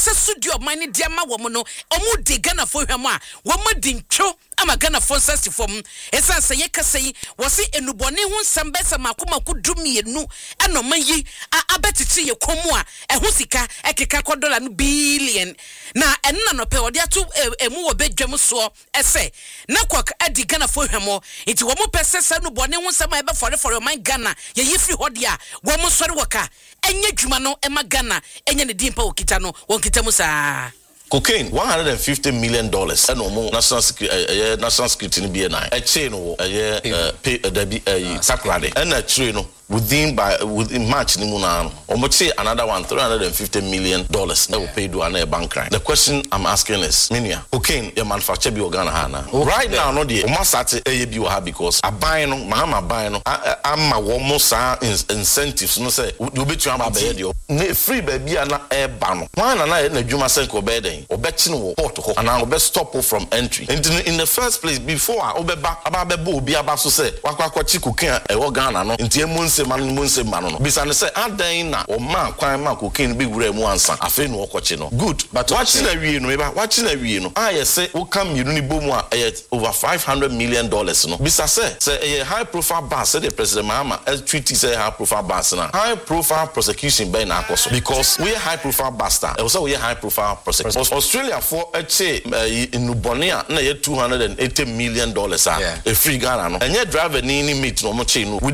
se sudi omani dia ma wo no omu di Ghana fo hwam a wo ma di ntwo ama Ghana fo sasi fom esa se ye kase yi wo se enubone ho nsam besa makoma kudumienu enoma yi abetiti ye komu a eho sika ekeka $1 billion na enna no pe odi ato emu wo bedwam so ese na kwak adi Ghana fo hwam iti wo mo pese se enubone ho nsam ebe for man Ghana ye yifri hodi a wo mo sori waka enye dwuma no ema Ghana enye ne dimpa okita no wonkita musa cocaine $150 million and no national security in BNI a chain pay Sakurade and a train within March Nimuna omoche another one $350 million that will pay to a bank crime. The question I'm asking is Minia cocaine your manufacture bi Ghana hana right now no dey omasate ebi wa because aban no mahama aban no ama wo mo sa incentives no say you betu am abaye dey free baby na e ba no wan na adwuma senko be den obechi no port ho and obe stop from entry in the first place before obeba ababebo obi aba so say wakwachi cocaine e wo Ghana no ntie munse mano no bisane say adan na o ma kwan ma cocaine bi wura mu ansa afi no okochi no good but watching a wie no eba watching a wie no I say wo kam yiru ni bomu a over $500 million no bisa say a high profile boss say the president Mahama treaty say high profile boss na high profile prosecution by na akoso because we high profile bastard also we high profile prosecution Australia for in Nubonia na $280 million a free Ghana no enye driver ni meet no mo che no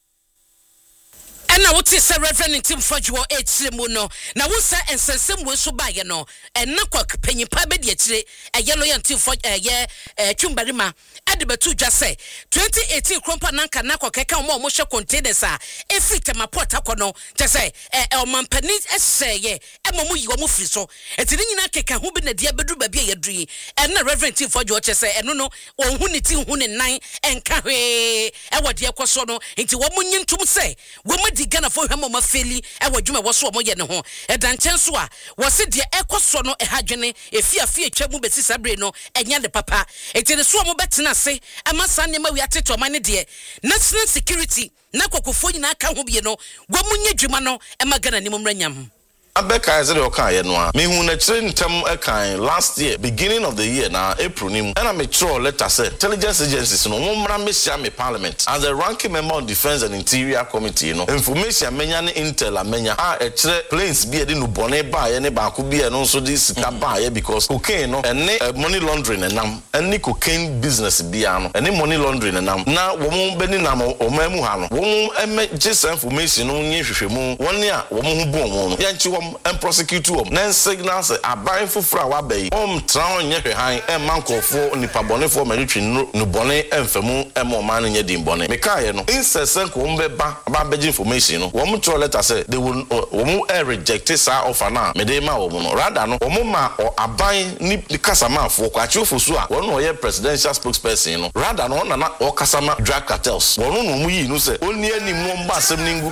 na wote se reverend Tim Fajwo etremu no na wo sa ensensem we so ba ye no na kwa panyipa be de akire eye loyal Tim Fajwo twumbarima ade betu dwa se 2018 krompa nanka na kwa keka mo hwe containers a efitema port akono te se omampani eseye emamu yi wo mu firi so etini nyina keka ho bi na dia bedu ba bia yadui na reverend Tim Fajwo che se eno no onhu ni ti hu ne nan enka hwe e wode ekoso no nti wo munyi ntum se wo madi Ghana fo hwam ma feli e wadwuma wo so mo ye ne ho e danchen so a wo se de ekoso no e hadwene efiafie twam besi sabre no enya de papa etine so mo betena se amasa ne ma wi ateto ma ne de national security na kokofo nyina aka ho bie no wo munye dwuma no e ma Ghana ni mo mranyam Abeka is the okay no me hu na kire ntem ekan last year beginning of the year na April nim and I throw letter say intelligence agencies no mra mesia me parliament as the ranking member on defense and interior committee no information menya ne intel amenya e kire planes bi e de no bone ba ye ne ba ko bi e no so this ba ye because cocaine no and money laundering enam and cocaine business bia no and money laundering enam na wo mo beni nam o mamu ha no wo mo just information no nye hwehwemu won a wo mo hu bo mo no yanchi and prosecute them. Then signals a buying for flower bay. Town ye high and manco for nipa bonnet for military no bonnet and femu and more man in your dim bonnet. Mekaya no incessant combe ba about bed information. One to letter say they will reject this offer now. Medema woman rather no omoma or a buying nip the casama for quachu for sua. One way presidential spokesperson. Rather no na or casama drug cartels. One no we no say only any momba semningu.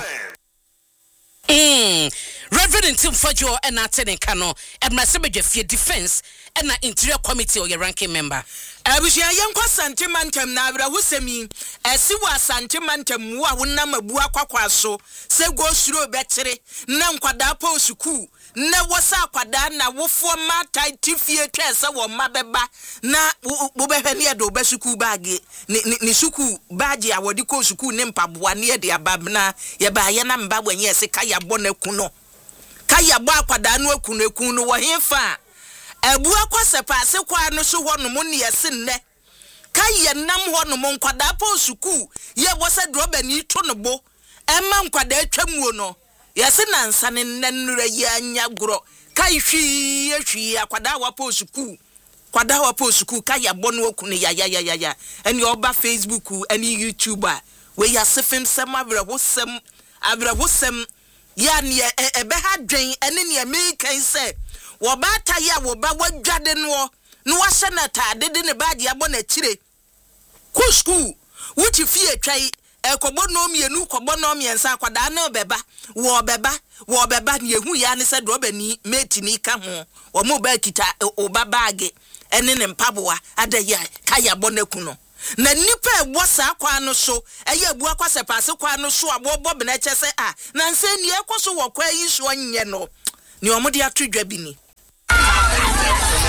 Reverend Tim Fajwo and Atene Kano and Masebeje Fie Defense and the Interior Committee or your ranking member. Abuja yanko santimantem na abra husemi esiwa santimantem wa wona mabua kwakwaso se go suro betere na nkwada pa osuku na wosa kwada na wofo mata tifie twese wo mabeba na wo behani edo besuku baage ni suku baage a wodi ko suku ne mpaboa ne ede ababna ye ba ye na mba bwenye se kaya bonaku no kaya bo akwada no akunu no wo hemfa abua kwasepa se kwa no so ho no mo ne yese nne kaya nam ho no mo nkwada pa osuku ye wo se droba ni to no bo emma nkwada atwamuo no yese nansa ne nnura yi anya gro kai hwi akwada wa pa osuku kwada wa pa osuku kaya bo no akunu ya eni oba Facebook eni YouTuber we ya sefem sem abrahosem ya ne ebe ha dwen ene ne American say wo ba ta ya wo ba wadwade no no wa hye na taade de ne baage abo na kire ku school wuti fie twai ekobo no mienu kobo no miensa kwada na beba wo beba ne ehu ya ne se do bani meti ni ka ho wo mo ba kita o ba baage ene ne mpaboa adaya kaya bonaku no na nipa ebo sa kwa no so eye abu akwase paase kwa no so abobo bena che se na nse ni ekoso wo kwa yi so nye no ni omode atodwa bi ni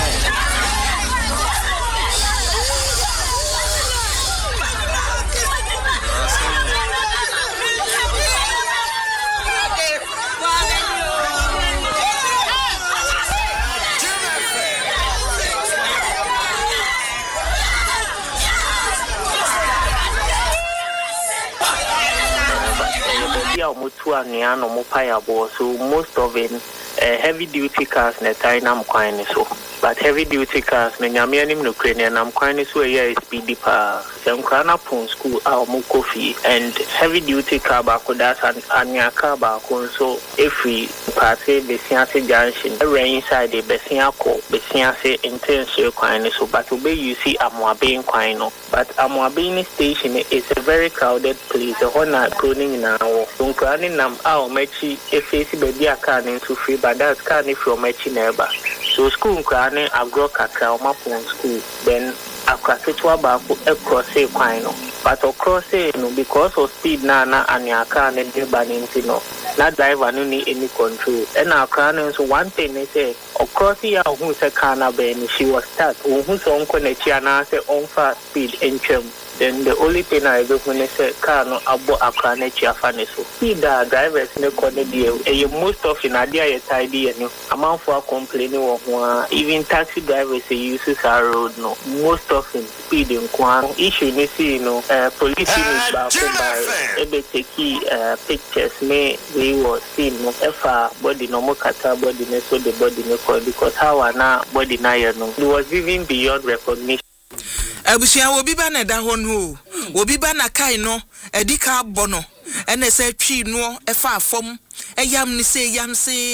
So most of it heavy duty cars na time kwine so but heavy duty cars na nyame anim no Ukrainian am kwine so ya speedy pa senkra na pon school a mo coffee and heavy duty car ba ko that anya car ba ko so every party besiase junction right inside the besiase intense kwine so but obey you see Amoabe kwine no but Amoabe station is a very crowded place the one na cloning na so nkra nam a o machi e face baby aka na into free but that's car ni from machi neighbor so school nkra ne agro kakra o mapon school then akwatwa ba ko across e kwan no but across e no because of speed na aniaka ne de baninti no na driver no ni any control and akra no so one thing they say across ya who say kana be ni she was start who so onko na chi ana say on fast speed entwem then the only thing I do when I say car no abo akra na chi afa ne so speed drivers ne ko ne dey most of in adia ye tidy no amount for complaining wo even taxi drivers use our road no most of in speed in kwan issue ni see no police is back by ebe take pictures me we was seen no efa body no mo kata body ne so the body ne ko because how na body na ye no it was even beyond recognition. Abusia obi ba na da ho no obi ba na kai no edika bono ene se twi no efa afom eyam ni se yam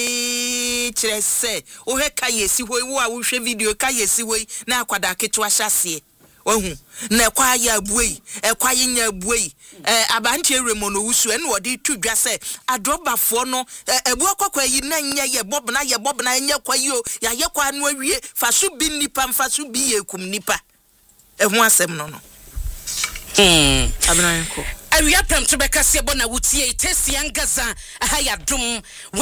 se kire se o he kai esi hoi wo a wo hwe video kai esi hoi na akwada keto ahyase ohu na kwa ya buei ekwa nya buei abanche remono wusu ene wodi tudwa se adrobafo no ebu akwa yi na nya ye bob na nya kwa yo ya ye kwa no awie faso bi nipa mfaso bi ye kum nipa ehu asem no abranko Awia pram to beka se bona wutie tesi angaza ahaya dum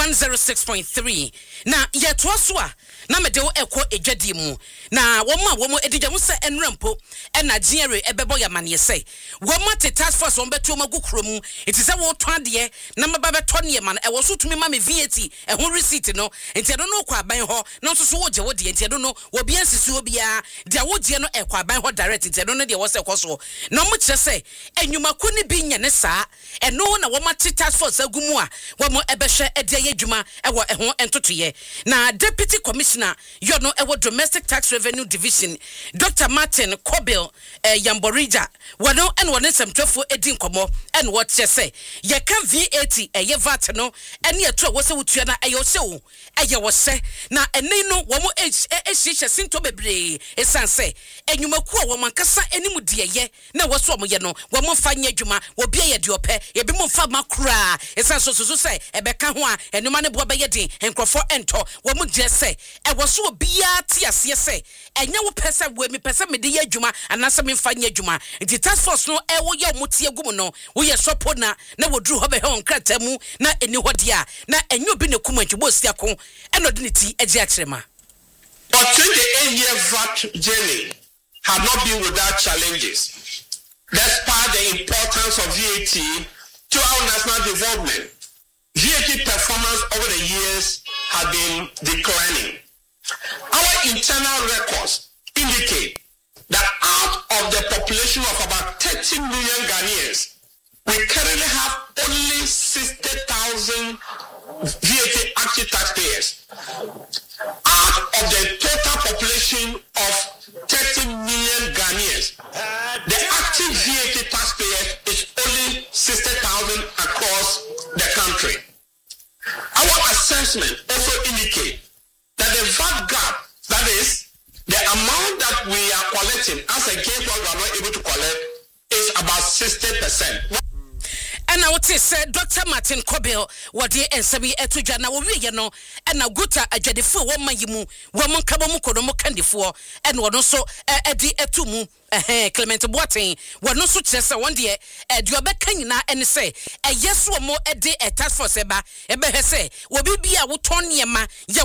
106.3 na yeto so a na mede wo ekọ edwadi mu na womo edigya mu se enrampo na giere ebebo ya mane se womo te task force wo beto magukro mu enti se wo to ade na maba beto ne ma e wo so tumi ma me VAT ho receipt no enti do no kwa aban ho no so wo je wo de enti do no wo bia nsisi obia de wo je no ekwa aban ho direct enti do no de wo se koso no mo kire se enwumako ne bi nya ne saa eno na womo te task force agumu a womo ebehwe ede yadwuma ewo ho entotoye na deputy commissioner you know our domestic tax revenue division Dr. Martin Kobil Yamborija wano and one sem 12 edin komo and what you say ye can VAT ye VAT no and ye to was wutua na ayo se wo aye wo se na ene no wo mo ehye sinto bebre esan se enwumaku a wo mankasa enimu de ye na wo so mo ye no wo mo fa nya adwuma wo bia ye de ope ye bi mo fa makura esan so se ebeka ho a enuma ne bo be ye din enkrofo ento wo mo je se was so bia ti ase se enye wo pesa we mi pesa me de ye adwuma anase me fa nya adwuma nti task force no e wo ye mo tie gum no wo ye sopo na wo dru ho be he on krata mu na eni hode a na enyo bi ne kuma ntwo sia ko eno de ne ti agi akrema. But 28-year VAT journey had not been without challenges. Despite the importance of VAT to our national development, VAT performance over the years had been declining. Our internal records indicate that out of the population of about 30 million Ghanaians, we currently have only 60,000 VAT active taxpayers. Out of the total population of 30 million Ghanaians, the active VAT taxpayers is only 60,000 across the country. Our assessment also indicates that the VAT gap, that is, the amount that we are collecting as against what we are not able to collect, is about 60%. And I would say Dr. Martin Kobil wadi ensabi etudwa na wo wiye no na guta adwadefo wo mayimu wo monkabo mukono mo kandefo and wono so edi etumu Clement Boateng wono so kyerese won de de obeka nyina ene se yeso mo edi task force eba hwese wo bibia wo ton niema